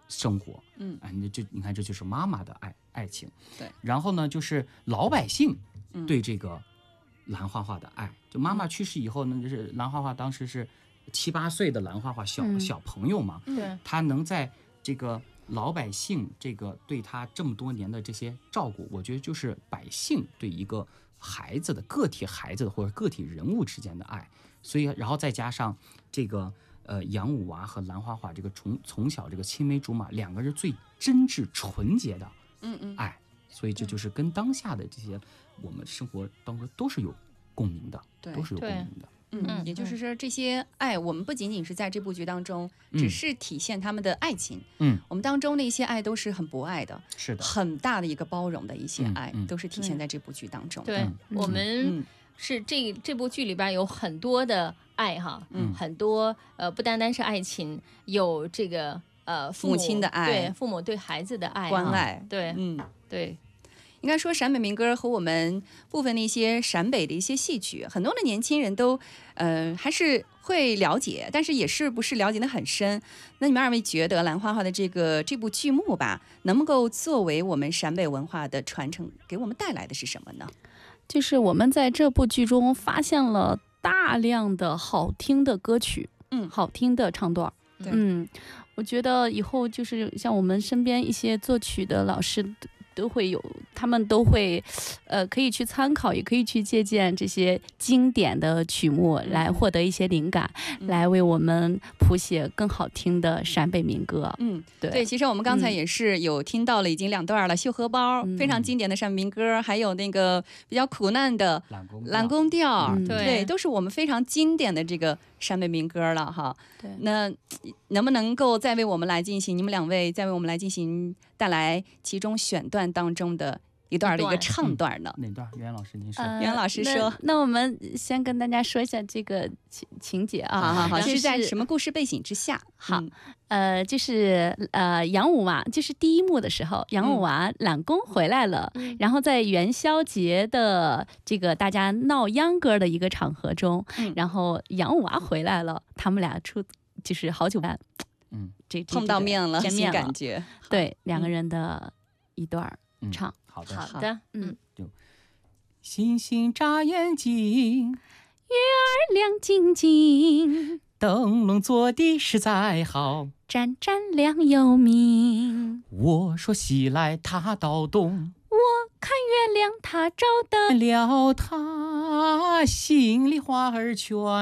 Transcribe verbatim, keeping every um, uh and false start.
生活。 嗯， 哎，你就你看，这就是妈妈的爱爱情。 对， 然后呢，就是老百姓对这个兰花花的爱。就妈妈去世以后呢，就是兰花花当时是七八岁的兰花花小、 嗯、 小朋友嘛， 对， 她能在这个老百姓这个对她这么多年的这些照顾，我觉得就是百姓对一个孩子的个体孩子的或者个体人物之间的爱。所以，然后再加上这个呃杨五娃和兰花花这个从从小这个青梅竹马，两个人最真挚纯洁的嗯嗯爱，所以这就是跟当下的这些我们生活当中都是有共鸣的， 对， 都是有共鸣的。 嗯，也就是说，这些爱，我们不仅仅是在这部剧当中，只是体现他们的爱情。 嗯， 我们当中的一些爱都是很博爱的， 是的， 很大的一个包容的一些爱， 嗯嗯、 都是体现在这部剧当中。 对， 嗯、 我们是这这部剧里边有很多的爱哈，嗯，很多呃，不单单是爱情，有这个呃父母母亲的爱， 对父母对孩子的爱关爱， 对， 嗯对。 应该说陕北民歌和我们部分的一些陕北的一些戏曲，很多的年轻人都呃还是会了解，但是也是不是了解的很深。那你们二位觉得兰花花的这个这部剧目吧，能够作为我们陕北文化的传承，给我们带来的是什么呢？ 就是我们在这部剧中发现了大量的好听的歌曲， 嗯， 好听的唱段。 对， 嗯，我觉得以后就是像我们身边一些作曲的老师都会有，他们都会，呃，可以去参考，也可以去借鉴这些经典的曲目，来获得一些灵感，嗯、来为我们谱写更好听的陕北民歌。 嗯， 对对，其实我们刚才也是有听到了，已经两段了，《绣荷包》 嗯、 非常经典的陕北民歌，还有那个比较苦难的懒宫懒宫调， 嗯、 对, 对，都是我们非常经典的这个陕北民歌了哈。 对， 那能不能够再为我们来进行，你们两位再为我们来进行带来其中选段当中的一段的一个唱段呢？ 嗯、哪段？袁老师您说。 呃、袁老师说那。那我们先跟大家说一下这个情情节啊， 好好好， 是在什么故事背景之下？ 好，嗯、呃，就是呃杨五娃，就是第一幕的时候，杨五娃揽工回来了，嗯、然后在元宵节的这个大家闹秧歌的一个场合中，嗯、然后杨五娃回来了，他们俩出就是好久没， 嗯， 这碰到面了， 见面了， 感觉对两个人的一段唱。 嗯好的， 好的，嗯， 就星星眨眼睛， 月儿亮晶晶， 灯笼做的实在好， 盏盏亮又明。 我说西来他到东， 我看月亮它照得了他心里话儿全。